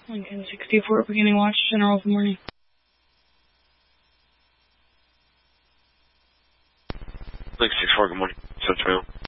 Lincoln 64, beginning watch, general, good morning. Lincoln 64, good morning. Central.